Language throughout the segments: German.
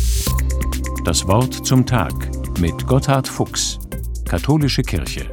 Das Wort zum Tag mit Gotthard Fuchs, Katholische Kirche.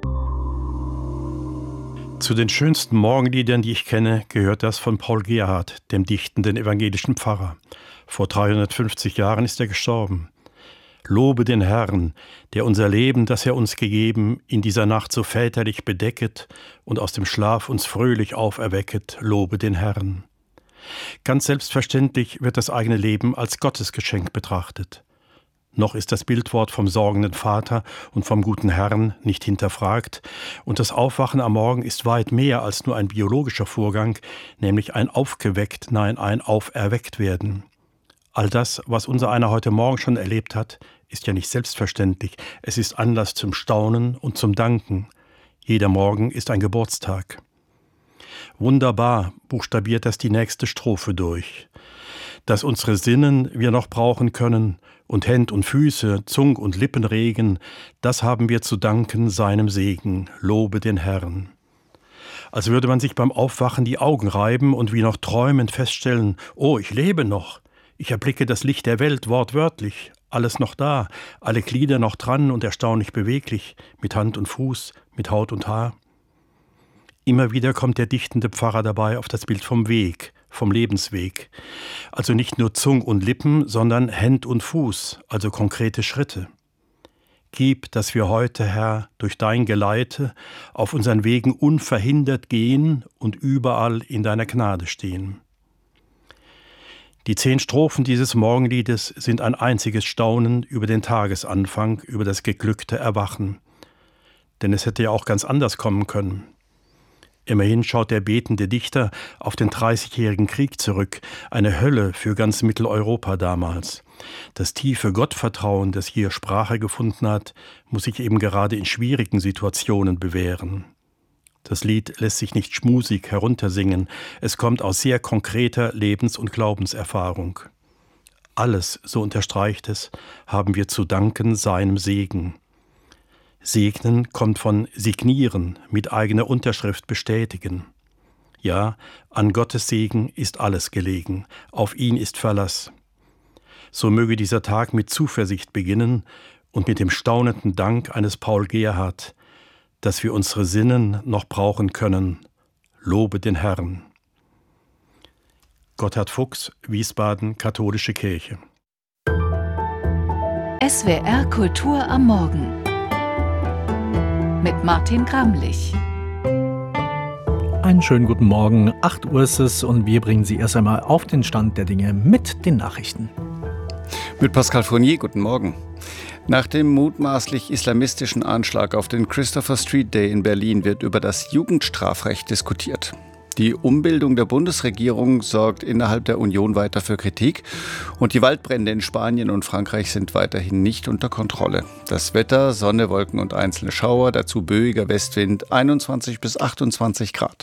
Zu den schönsten Morgenliedern, die ich kenne, gehört das von Paul Gerhardt, dem dichtenden evangelischen Pfarrer. Vor 350 Jahren ist er gestorben. Lobe den Herrn, der unser Leben, das er uns gegeben, in dieser Nacht so väterlich bedecket und aus dem Schlaf uns fröhlich auferwecket. Lobe den Herrn. Ganz selbstverständlich wird das eigene Leben als Gottesgeschenk betrachtet. Noch ist das Bildwort vom sorgenden Vater und vom guten Herrn nicht hinterfragt, und das Aufwachen am Morgen ist weit mehr als nur ein biologischer Vorgang, nämlich ein ein auferweckt werden. All das, was unser einer heute Morgen schon erlebt hat, ist ja nicht selbstverständlich. Es ist Anlass zum Staunen und zum Danken. Jeder Morgen ist ein Geburtstag. Wunderbar buchstabiert das die nächste Strophe durch. Dass unsere Sinnen wir noch brauchen können und Händ und Füße, Zung und Lippen regen, das haben wir zu danken seinem Segen. Lobe den Herrn. Als würde man sich beim Aufwachen die Augen reiben und wie noch träumend feststellen, oh, ich lebe noch. Ich erblicke das Licht der Welt wortwörtlich, alles noch da, alle Glieder noch dran und erstaunlich beweglich, mit Hand und Fuß, mit Haut und Haar. Immer wieder kommt der dichtende Pfarrer dabei auf das Bild vom Weg, vom Lebensweg. Also nicht nur Zung und Lippen, sondern Händ und Fuß, also konkrete Schritte. Gib, dass wir heute, Herr, durch dein Geleite auf unseren Wegen unverhindert gehen und überall in deiner Gnade stehen. Die 10 Strophen dieses Morgenliedes sind ein einziges Staunen über den Tagesanfang, über das geglückte Erwachen. Denn es hätte ja auch ganz anders kommen können. Immerhin schaut der betende Dichter auf den 30-jährigen Krieg zurück, eine Hölle für ganz Mitteleuropa damals. Das tiefe Gottvertrauen, das hier Sprache gefunden hat, muss sich eben gerade in schwierigen Situationen bewähren. Das Lied lässt sich nicht schmusig heruntersingen, es kommt aus sehr konkreter Lebens- und Glaubenserfahrung. Alles, so unterstreicht es, haben wir zu danken seinem Segen. Segnen kommt von signieren, mit eigener Unterschrift bestätigen. Ja, an Gottes Segen ist alles gelegen, auf ihn ist Verlass. So möge dieser Tag mit Zuversicht beginnen und mit dem staunenden Dank eines Paul Gerhardt, dass wir unsere Sinnen noch brauchen können. Lobe den Herrn. Gotthard Fuchs, Wiesbaden, Katholische Kirche. SWR Kultur am Morgen mit Martin Gramlich. Einen schönen guten Morgen, 8 Uhr ist es und wir bringen Sie erst einmal auf den Stand der Dinge mit den Nachrichten. Mit Pascal Fournier, guten Morgen. Nach dem mutmaßlich islamistischen Anschlag auf den Christopher Street Day in Berlin wird über das Jugendstrafrecht diskutiert. Die Umbildung der Bundesregierung sorgt innerhalb der Union weiter für Kritik und die Waldbrände in Spanien und Frankreich sind weiterhin nicht unter Kontrolle. Das Wetter, Sonne, Wolken und einzelne Schauer, dazu böiger Westwind, 21 bis 28 Grad.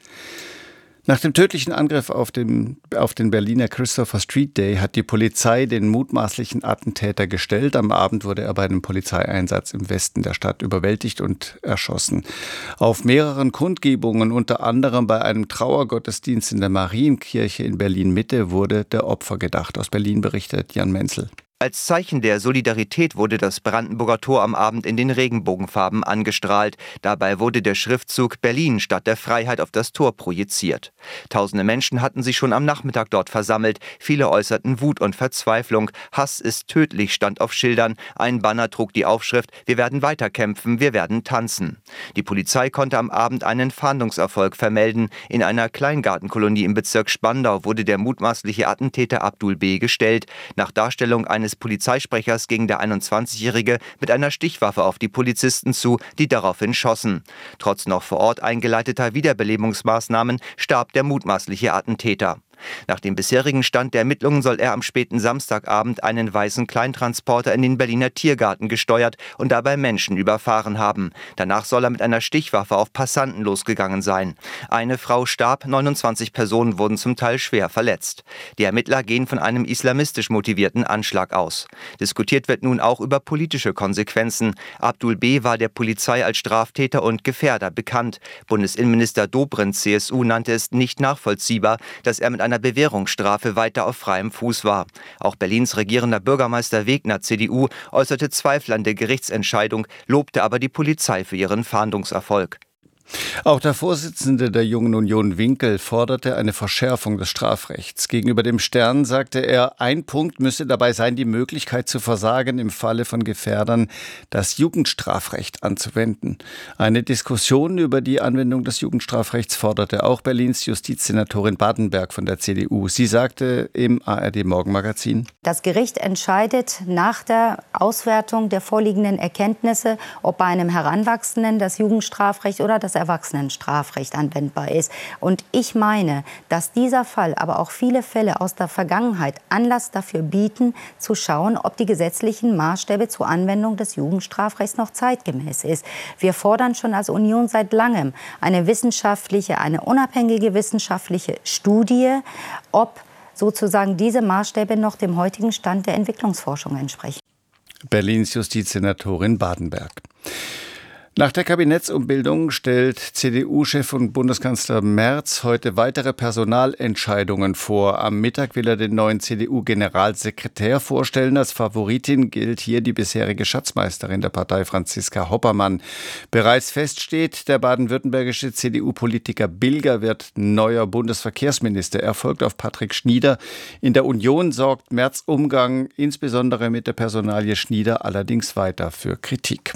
Nach dem tödlichen Angriff auf den Berliner Christopher Street Day hat die Polizei den mutmaßlichen Attentäter gestellt. Am Abend wurde er bei einem Polizeieinsatz im Westen der Stadt überwältigt und erschossen. Auf mehreren Kundgebungen, unter anderem bei einem Trauergottesdienst in der Marienkirche in Berlin-Mitte, wurde der Opfer gedacht. Aus Berlin berichtet Jan Menzel. Als Zeichen der Solidarität wurde das Brandenburger Tor am Abend in den Regenbogenfarben angestrahlt. Dabei wurde der Schriftzug Berlin Stadt der Freiheit auf das Tor projiziert. Tausende Menschen hatten sich schon am Nachmittag dort versammelt. Viele äußerten Wut und Verzweiflung. Hass ist tödlich stand auf Schildern. Ein Banner trug die Aufschrift: Wir werden weiterkämpfen, wir werden tanzen. Die Polizei konnte am Abend einen Fahndungserfolg vermelden. In einer Kleingartenkolonie im Bezirk Spandau wurde der mutmaßliche Attentäter Abdul B. gestellt. Nach Darstellung eines Polizeisprechers ging der 21-Jährige mit einer Stichwaffe auf die Polizisten zu, die daraufhin schossen. Trotz noch vor Ort eingeleiteter Wiederbelebungsmaßnahmen starb der mutmaßliche Attentäter. Nach dem bisherigen Stand der Ermittlungen soll er am späten Samstagabend einen weißen Kleintransporter in den Berliner Tiergarten gesteuert und dabei Menschen überfahren haben. Danach soll er mit einer Stichwaffe auf Passanten losgegangen sein. Eine Frau starb, 29 Personen wurden zum Teil schwer verletzt. Die Ermittler gehen von einem islamistisch motivierten Anschlag aus. Diskutiert wird nun auch über politische Konsequenzen. Abdul B. war der Polizei als Straftäter und Gefährder bekannt. Bundesinnenminister Dobrindt, CSU, nannte es nicht nachvollziehbar, dass er mit einer Bewährungsstrafe weiter auf freiem Fuß war. Auch Berlins regierender Bürgermeister Wegner, CDU, äußerte Zweifel an der Gerichtsentscheidung, lobte aber die Polizei für ihren Fahndungserfolg. Auch der Vorsitzende der Jungen Union, Winkel, forderte eine Verschärfung des Strafrechts. Gegenüber dem Stern sagte er, ein Punkt müsse dabei sein, die Möglichkeit zu versagen, im Falle von Gefährdern das Jugendstrafrecht anzuwenden. Eine Diskussion über die Anwendung des Jugendstrafrechts forderte auch Berlins Justizsenatorin Badenberg von der CDU. Sie sagte im ARD-Morgenmagazin: Das Gericht entscheidet nach der Auswertung der vorliegenden Erkenntnisse, ob bei einem Heranwachsenden das Jugendstrafrecht oder das Erwachsenenstrafrecht anwendbar ist. Und ich meine, dass dieser Fall, aber auch viele Fälle aus der Vergangenheit Anlass dafür bieten, zu schauen, ob die gesetzlichen Maßstäbe zur Anwendung des Jugendstrafrechts noch zeitgemäß ist. Wir fordern schon als Union seit langem eine unabhängige wissenschaftliche Studie, ob sozusagen diese Maßstäbe noch dem heutigen Stand der Entwicklungsforschung entsprechen. Berlins Justizsenatorin Badenberg. Nach der Kabinettsumbildung stellt CDU-Chef und Bundeskanzler Merz heute weitere Personalentscheidungen vor. Am Mittag will er den neuen CDU-Generalsekretär vorstellen. Als Favoritin gilt hier die bisherige Schatzmeisterin der Partei, Franziska Hoppermann. Bereits feststeht, der baden-württembergische CDU-Politiker Bilger wird neuer Bundesverkehrsminister. Er folgt auf Patrick Schnieder. In der Union sorgt Merz' Umgang insbesondere mit der Personalie Schnieder allerdings weiter für Kritik.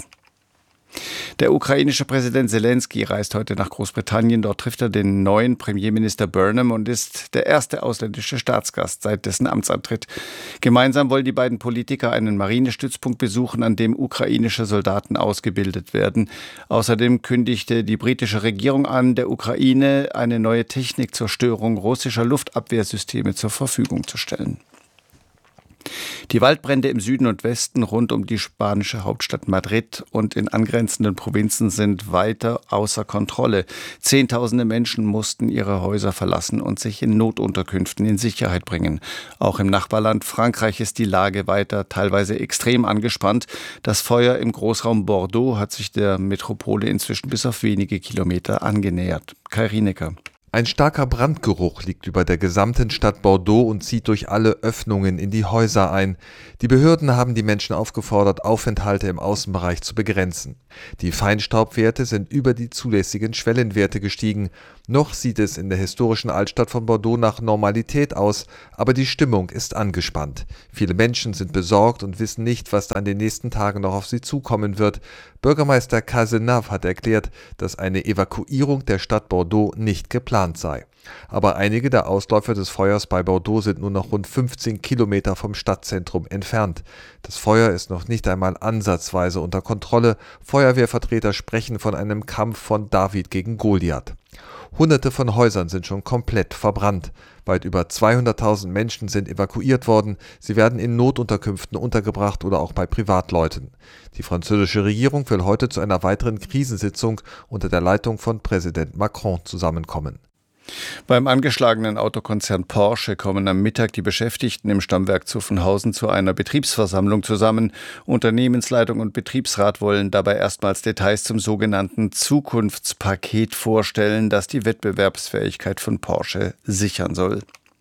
Der ukrainische Präsident Zelensky reist heute nach Großbritannien. Dort trifft er den neuen Premierminister Burnham und ist der erste ausländische Staatsgast seit dessen Amtsantritt. Gemeinsam wollen die beiden Politiker einen Marinestützpunkt besuchen, an dem ukrainische Soldaten ausgebildet werden. Außerdem kündigte die britische Regierung an, der Ukraine eine neue Technik zur Störung russischer Luftabwehrsysteme zur Verfügung zu stellen. Die Waldbrände im Süden und Westen rund um die spanische Hauptstadt Madrid und in angrenzenden Provinzen sind weiter außer Kontrolle. Zehntausende Menschen mussten ihre Häuser verlassen und sich in Notunterkünften in Sicherheit bringen. Auch im Nachbarland Frankreich ist die Lage weiter teilweise extrem angespannt. Das Feuer im Großraum Bordeaux hat sich der Metropole inzwischen bis auf wenige Kilometer angenähert. Kai Rienecker. Ein starker Brandgeruch liegt über der gesamten Stadt Bordeaux und zieht durch alle Öffnungen in die Häuser ein. Die Behörden haben die Menschen aufgefordert, Aufenthalte im Außenbereich zu begrenzen. Die Feinstaubwerte sind über die zulässigen Schwellenwerte gestiegen. Noch sieht es in der historischen Altstadt von Bordeaux nach Normalität aus, aber die Stimmung ist angespannt. Viele Menschen sind besorgt und wissen nicht, was da in den nächsten Tagen noch auf sie zukommen wird. Bürgermeister Cazenave hat erklärt, dass eine Evakuierung der Stadt Bordeaux nicht geplant sei. Aber einige der Ausläufer des Feuers bei Bordeaux sind nur noch rund 15 Kilometer vom Stadtzentrum entfernt. Das Feuer ist noch nicht einmal ansatzweise unter Kontrolle. Feuerwehrvertreter sprechen von einem Kampf von David gegen Goliath. Hunderte von Häusern sind schon komplett verbrannt. Weit über 200.000 Menschen sind evakuiert worden. Sie werden in Notunterkünften untergebracht oder auch bei Privatleuten. Die französische Regierung will heute zu einer weiteren Krisensitzung unter der Leitung von Präsident Macron zusammenkommen. Beim angeschlagenen Autokonzern Porsche kommen am Mittag die Beschäftigten im Stammwerk Zuffenhausen zu einer Betriebsversammlung zusammen. Unternehmensleitung und Betriebsrat wollen dabei erstmals Details zum sogenannten Zukunftspaket vorstellen, das die Wettbewerbsfähigkeit von Porsche sichern soll.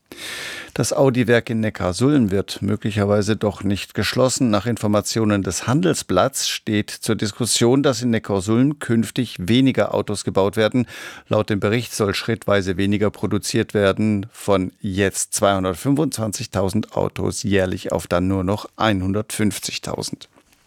Das Audi-Werk in Neckarsulm wird möglicherweise doch nicht geschlossen. Nach Informationen des Handelsblatts steht zur Diskussion, dass in Neckarsulm künftig weniger Autos gebaut werden. Laut dem Bericht soll schrittweise weniger produziert werden, von jetzt 225.000 Autos jährlich auf dann nur noch 150.000.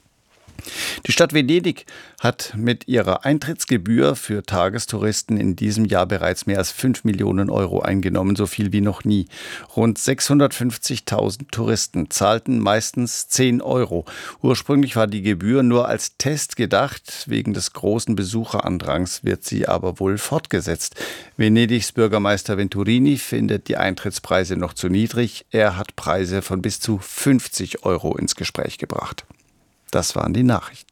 Die Stadt Venedig hat mit ihrer Eintrittsgebühr für Tagestouristen in diesem Jahr bereits mehr als 5 Millionen Euro eingenommen, so viel wie noch nie. Rund 650.000 Touristen zahlten meistens 10 Euro. Ursprünglich war die Gebühr nur als Test gedacht. Wegen des großen Besucherandrangs wird sie aber wohl fortgesetzt. Venedigs Bürgermeister Venturini findet die Eintrittspreise noch zu niedrig. Er hat Preise von bis zu 50 Euro ins Gespräch gebracht. Das waren die Nachrichten.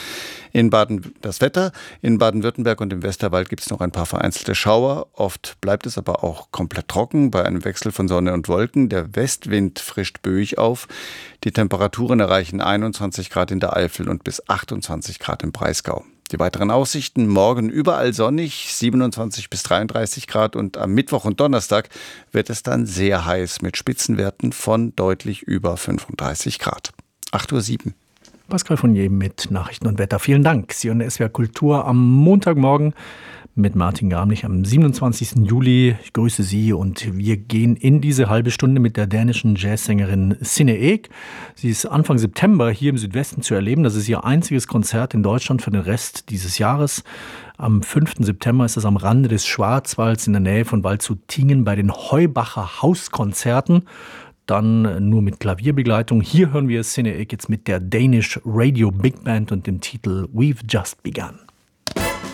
Das Wetter. In Baden-Württemberg und im Westerwald gibt es noch ein paar vereinzelte Schauer. Oft bleibt es aber auch komplett trocken bei einem Wechsel von Sonne und Wolken. Der Westwind frischt böig auf. Die Temperaturen erreichen 21 Grad in der Eifel und bis 28 Grad im Breisgau. Die weiteren Aussichten: morgen überall sonnig, 27 bis 33 Grad, und am Mittwoch und Donnerstag wird es dann sehr heiß mit Spitzenwerten von deutlich über 35 Grad. 8:07 Uhr. Pascal Fournier mit Nachrichten und Wetter. Vielen Dank. Sie hören SWR Kultur am Montagmorgen mit Martin Gramlich am 27. Juli. Ich grüße Sie und wir gehen in diese halbe Stunde mit der dänischen Jazzsängerin Sinne Ek. Sie ist Anfang September hier im Südwesten zu erleben. Das ist ihr einziges Konzert in Deutschland für den Rest dieses Jahres. Am 5. September ist es am Rande des Schwarzwalds in der Nähe von Waldshut-Tiengen bei den Heubacher Hauskonzerten. Dann nur mit Klavierbegleitung. Hier hören wir Sinne Ek jetzt mit der Danish Radio Big Band und dem Titel We've Just Begun.